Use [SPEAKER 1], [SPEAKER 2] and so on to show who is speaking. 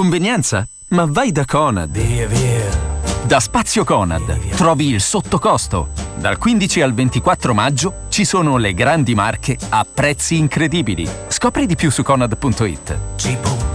[SPEAKER 1] Convenienza? Ma vai da Conad.
[SPEAKER 2] Via, via.
[SPEAKER 1] Da Spazio Conad trovi il sottocosto. Dal 15 al 24 maggio ci sono le grandi marche a prezzi incredibili. Scopri di più su Conad.it.